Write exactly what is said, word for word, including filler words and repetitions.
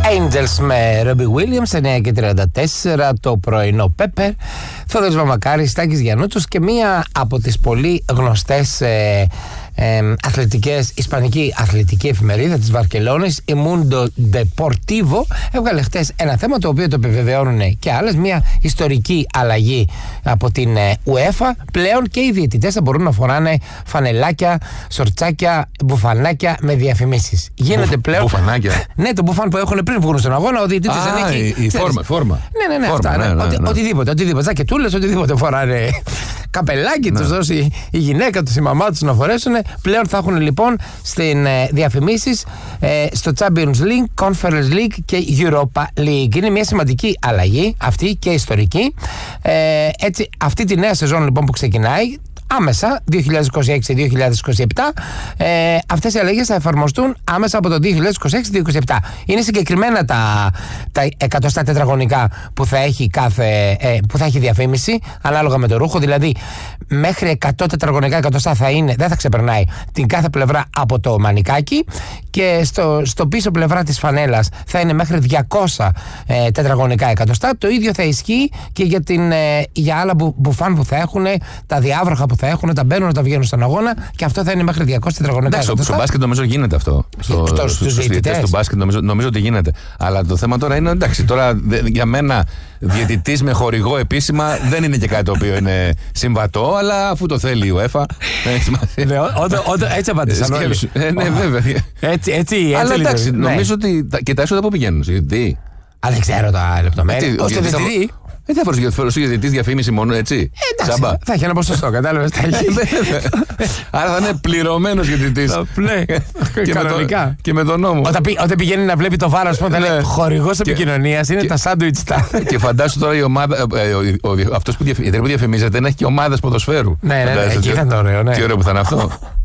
Angels με Robbie Williams, εννιά και τριάντα τέσσερα το πρωινό Pepper. Θόδωρης Μαμακάρης, Στάκης Γιαννούτσος και μία από τις πολύ γνωστές ε, ε, αθλητικές, ισπανική αθλητική εφημερίδα της Βαρκελόνης, η Mundo Deportivo, έβγαλε χτες ένα θέμα το οποίο το επιβεβαιώνουν και άλλες, μία ιστορική αλλαγή από την ε, UEFA. Πλέον και οι διαιτητές θα μπορούν να φοράνε φανελάκια, σορτσάκια, μπουφανάκια με διαφημίσεις. Γίνεται Μπουφ, πλέον. Μπουφανάκια. Ναι, το μπουφάν που έχουν πριν βγουν στον αγώνα, ο διαιτητής δεν έχει. Η, η φόρμα, φόρμα. Ναι, ναι, ναι, φόρμα, αυτά. ναι, ναι, Οτι, ναι. Οτιδήποτε, οτιδήποτε. Ζακετούλες, οτιδήποτε φοράνε. Καπελάκι ναι. τους δώσει η γυναίκα τους, η μαμά τους να φορέσουν. Πλέον θα έχουν λοιπόν στην ε, διαφημίσεις ε, στο Champions League, Conference League και Europa League. Είναι μια σημαντική αλλαγή αυτή και ιστορική. Ε, έτσι, αυτή τη νέα σεζόν λοιπόν που ξεκινάει άμεσα, δύο χιλιάδες είκοσι έξι δύο χιλιάδες είκοσι επτά, ε, αυτές οι αλλαγές θα εφαρμοστούν άμεσα από το δύο χιλιάδες είκοσι έξι δύο χιλιάδες είκοσι επτά. Είναι συγκεκριμένα τα, τα εκατοστά τετραγωνικά που θα έχει, κάθε, ε, που θα έχει διαφήμιση, ανάλογα με το ρούχο. Δηλαδή, μέχρι εκατό τετραγωνικά εκατοστά θα είναι, δεν θα ξεπερνάει την κάθε πλευρά από το μανικάκι, και στο, στο πίσω πλευρά της φανέλας θα είναι μέχρι διακόσια ε, τετραγωνικά εκατοστά. Το ίδιο θα ισχύει και για, την, ε, για άλλα μπου, μπουφάν που θα έχουν, τα διάβροχα που θα έχουν, τα μπαίνουν, τα βγαίνουν στον αγώνα, και αυτό θα είναι μέχρι διακόσια τετραγωνικά εκατοστά. Στο μπάσκετ νομίζω γίνεται αυτό. Στο, στο, στους στους διαιτητές του μπάσκετ νομίζω, νομίζω ότι γίνεται. Αλλά το θέμα τώρα είναι, εντάξει, τώρα για μένα διαιτητής με χορηγό επίσημα δεν είναι και κάτι το οποίο είναι συμβατό, αλλά αφού το θέλει η UEFA. Έτσι απάντησαν όλοι. Ναι, βέβαια. Έτσι, έτσι. Αλλά εντάξει, νομίζω ότι και τα έσοδα που πηγαίνουν. Α, δεν ξέρω τα λεπτομέρειες. Ως το διαιτητή. Δεν θα φορούσε ο διαιτητής διαφήμιση μόνο έτσι. Εντάξει, θα έχει ένα ποσοστό, κατάλαβες. Άρα θα είναι πληρωμένος διαιτητής. Ναι, κανονικά. Και με τον νόμο. Όταν πηγαίνει να βλέπει το βάρο, α πούμε, θα λέει χορηγός επικοινωνίας είναι τα σάντουιτς τα. Και φαντάσου τώρα η ομάδα, αυτός που διαφημίζεται να έχει και ομάδες ποδοσφαίρου. Ναι, ναι, εκεί θα είναι ωραίο. Τι ωραίο που θα είναι αυτό.